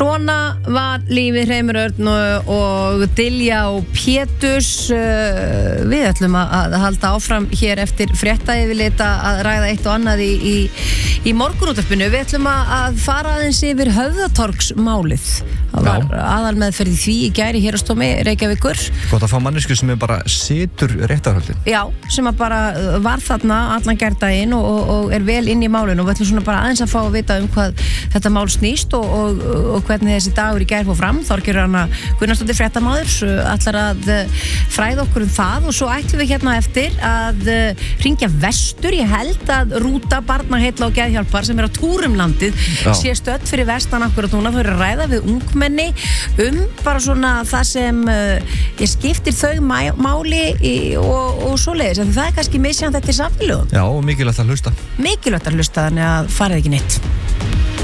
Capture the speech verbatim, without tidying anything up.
Svona var lífið Hreimur Örn og, og Dilja og Péturs. Við ætlum að halda áfram hér eftir frétta yfirlit að ræða eitt og annað í, í, í morgunútvarpinu. Við ætlum að fara aðeins yfir Höfðatorgsmálið. Það var aðalmeðferð í því í gær í Héraðsdómi Reykjavíkur. Gott að fá mannesku sem er bara situr réttarhöldin. Já, sem að bara var þarna allan gærdaginn og, og, og er vel inn í málinu og við ætlum svona bara aðeins að fá að vita um hvað þetta mál snýst og, og, og hvernig þessi dagur í gær fór fram. Þorgerður Anna Gunnarsdóttir fréttamaður ætlar að fræða okkur um það og svo ætlum við hérna eftir að hringja vestur. Ég held að rúta Barnaheilla og Geðhjálpar sem er á túrum landið sé stödd fyrir vestan akkurat núna. Þau eru að ræða við ungmenni um bara svona það sem uh, ég skiptir þau mæ, máli í, og, og svoleiðis. En það er kannski misjandi eftir samfélögum. Já, og mikilvægt að hlusta. Mikilvægt að hlusta, þannig að farið ekki neitt.